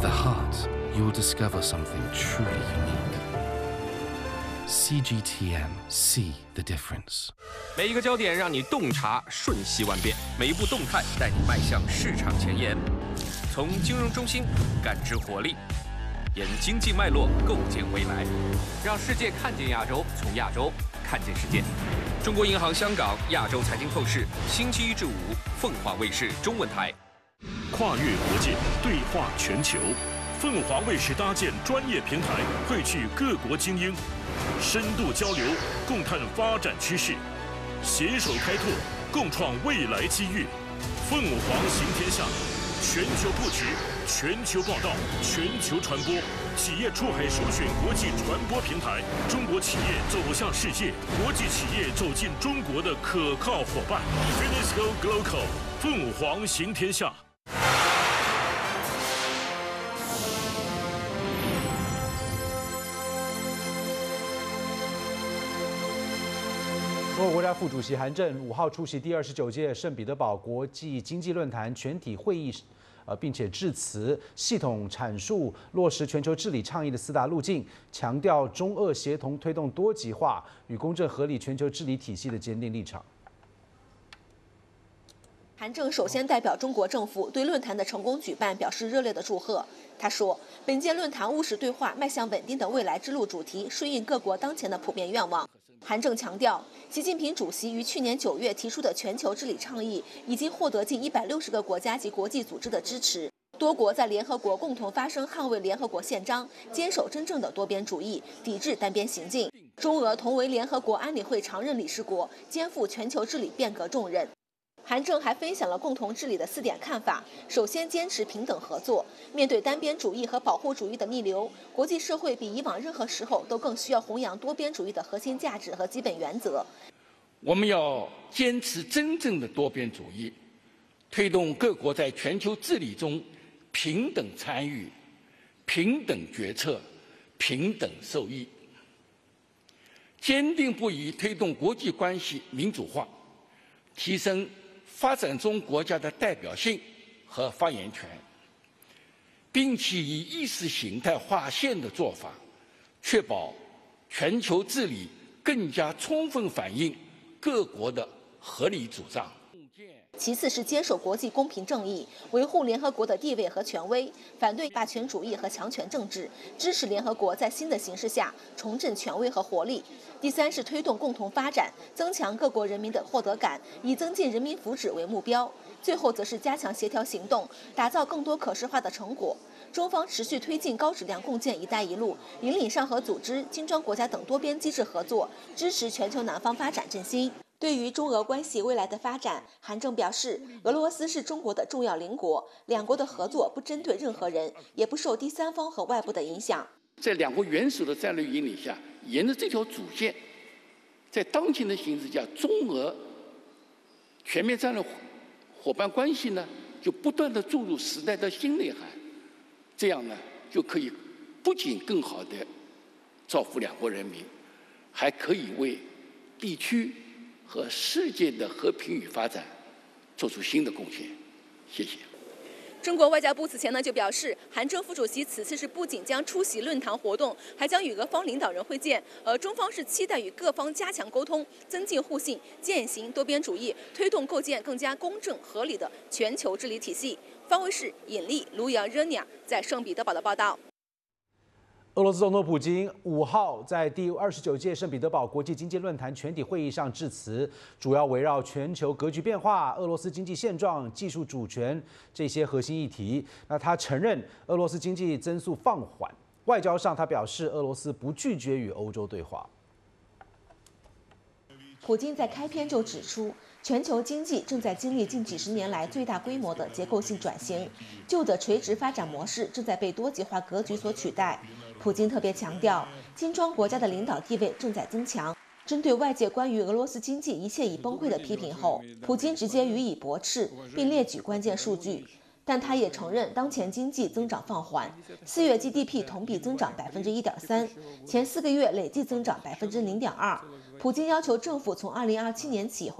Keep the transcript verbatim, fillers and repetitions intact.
the heart, you'll discover something truly unique. C G T M, see the difference. 每一个焦点让你洞察瞬息万变，每一步动态带你迈向市场前沿。从金融中心感知活力，沿经济脉络构建未来，让世界看见亚洲，从亚洲看见世界。中国银行香港亚洲财经透视，星期一至五，凤凰卫视中文台。 跨越国界，对话全球。凤凰卫视搭建专业平台，汇聚各国精英，深度交流，共探发展趋势，携手开拓，共创未来机遇。凤凰行天下，全球布局，全球报道，全球传播，企业出海首选国际传播平台，中国企业走向世界，国际企业走进中国的可靠伙伴。Finisco Global， 凤凰行天下。 中国国家副主席韩正五号出席第二十九届圣彼得堡国际经济论坛全体会议，呃，并且致辞，系统阐述落实全球治理倡议的四大路径，强调中俄协同推动多极化与公正合理全球治理体系的坚定立场。 韩正首先代表中国政府对论坛的成功举办表示热烈的祝贺。他说，本届论坛务实对话迈向稳定的未来之路主题顺应各国当前的普遍愿望。韩正强调，习近平主席于去年九月提出的全球治理倡议已经获得近一百六十个国家及国际组织的支持，多国在联合国共同发声捍卫联合国宪章，坚守真正的多边主义，抵制单边行径。中俄同为联合国安理会常任理事国，肩负全球治理变革重任。韩正还分享了共同治理的四点看法。首先，坚持平等合作。面对单边主义和保护主义的逆流，国际社会比以往任何时候都更需要弘扬多边主义的核心价值和基本原则。 我们要坚持真正的多边主义，推动各国在全球治理中平等参与、平等决策、平等受益。坚定不移推动国际关系民主化，提升发展中国家的代表性和发言权，并且以意识形态划线的做法，确保全球治理更加充分反映各国的合理主张。 其次是坚守国际公平正义，维护联合国的地位和权威，反对霸权主义和强权政治，支持联合国在新的形势下重振权威和活力。第三是推动共同发展，增强各国人民的获得感，以增进人民福祉为目标。最后则是加强协调行动，打造更多可视化的成果。中方持续推进高质量共建“一带一路”，引领上合组织、金砖国家等多边机制合作，支持全球南方发展振兴。对于中俄关系未来的发展，韩正表示，俄罗斯是中国的重要邻国，两国的合作不针对任何人，也不受第三方和外部的影响。 在两国元首的战略引领下，沿着这条主线，在当前的形势下，中俄全面战略伙伴关系呢，就不断地注入时代的新内涵，这样呢，就可以不仅更好地造福两国人民，还可以为地区和世界的和平与发展做出新的贡献。谢谢。 中国外交部此前呢就表示，韩正副主席此次是不仅将出席论坛活动，还将与俄方领导人会见。而中方是期待与各方加强沟通，增进互信，践行多边主义，推动构建更加公正合理的全球治理体系。方卫视尹丽、卢阳、热尼亚在圣彼得堡的报道。 俄罗斯总统普京五号在第二十九届圣彼得堡国际经济论坛全体会议上致辞，主要围绕全球格局变化、俄罗斯经济现状、技术主权这些核心议题。那他承认俄罗斯经济增速放缓，外交上他表示俄罗斯不拒绝与欧洲对话。 普京在开篇就指出，全球经济正在经历近几十年来最大规模的结构性转型，旧的垂直发展模式正在被多极化格局所取代。普京特别强调，金砖国家的领导地位正在增强。针对外界关于俄罗斯经济一切已崩溃的批评后，普京直接予以驳斥，并列举关键数据。但他也承认，当前经济增长放缓，四月 G D P 同比增长百分之一点三，前四个月累计增长百分之零点二。普京要求政府从二零二七年起